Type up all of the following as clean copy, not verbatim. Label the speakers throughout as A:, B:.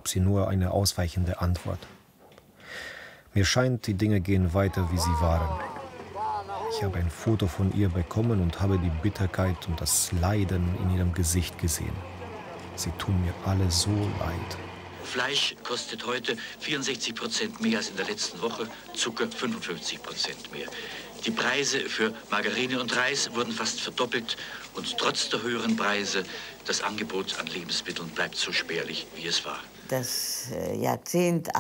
A: gab sie nur eine ausweichende Antwort. Mir scheint, die Dinge gehen weiter, wie sie waren. Ich habe ein Foto von ihr bekommen und habe die Bitterkeit und das Leiden in ihrem Gesicht gesehen. Sie tun mir alle so leid.
B: Fleisch kostet heute 64% mehr als in der letzten Woche, Zucker 55% mehr. Die Preise für Margarine und Reis wurden fast verdoppelt und trotz der höheren Preise, das Angebot an Lebensmitteln bleibt so spärlich, wie es war.
C: Das Jahrzehnt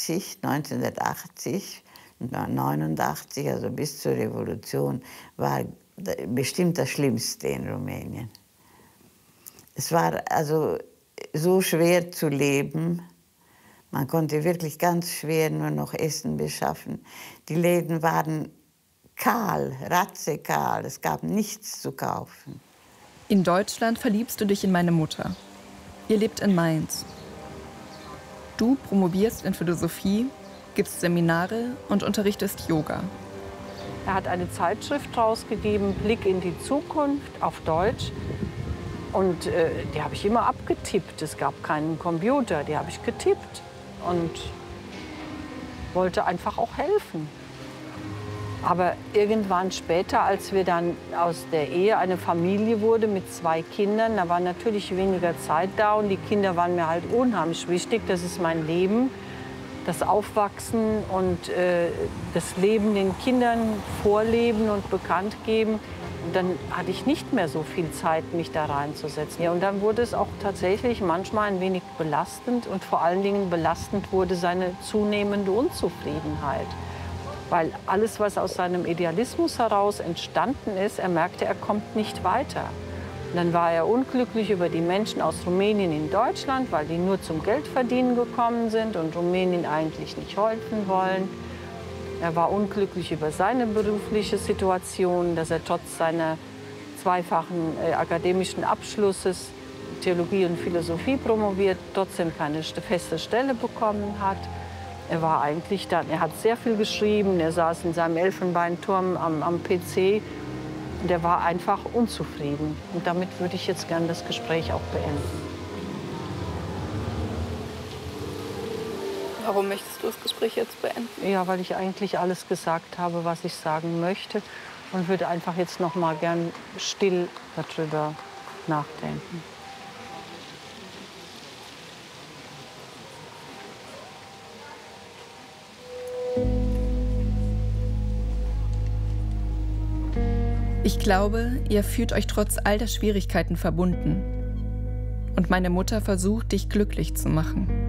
C: 1980, 89, also bis zur Revolution, war bestimmt das Schlimmste in Rumänien. Es war also so schwer zu leben. Man konnte wirklich ganz schwer nur noch Essen beschaffen. Die Läden waren kahl, ratzekahl. Es gab nichts zu kaufen.
D: In Deutschland verliebst du dich in meine Mutter. Ihr lebt in Mainz. Du promovierst in Philosophie, gibst Seminare und unterrichtest Yoga.
E: Er hat eine Zeitschrift rausgegeben, Blick in die Zukunft, auf Deutsch. Und die habe ich immer abgetippt. Es gab keinen Computer, die habe ich getippt. Und wollte einfach auch helfen. Aber irgendwann später, als wir dann aus der Ehe eine Familie wurde mit 2 Kindern, da war natürlich weniger Zeit da und die Kinder waren mir halt unheimlich wichtig. Das ist mein Leben, das Aufwachsen und das Leben den Kindern vorleben und bekannt geben. Und dann hatte ich nicht mehr so viel Zeit, mich da reinzusetzen. Ja, und dann wurde es auch tatsächlich manchmal ein wenig belastend und vor allen Dingen belastend wurde seine zunehmende Unzufriedenheit. Weil alles, was aus seinem Idealismus heraus entstanden ist, er merkte, er kommt nicht weiter. Und dann war er unglücklich über die Menschen aus Rumänien in Deutschland, weil die nur zum Geldverdienen gekommen sind und Rumänien eigentlich nicht helfen wollen. Er war unglücklich über seine berufliche Situation, dass er trotz seiner zweifachen akademischen Abschlusses, Theologie und Philosophie promoviert, trotzdem keine feste Stelle bekommen hat. Er war eigentlich dann, er hat sehr viel geschrieben, er saß in seinem Elfenbeinturm am PC und er war einfach unzufrieden. Und damit würde ich jetzt gerne das Gespräch auch beenden.
D: Warum möchtest du das Gespräch jetzt beenden?
E: Ja, weil ich eigentlich alles gesagt habe, was ich sagen möchte und würde einfach jetzt noch mal gern still darüber nachdenken.
D: Ich glaube, ihr fühlt euch trotz all der Schwierigkeiten verbunden. Und meine Mutter versucht, dich glücklich zu machen.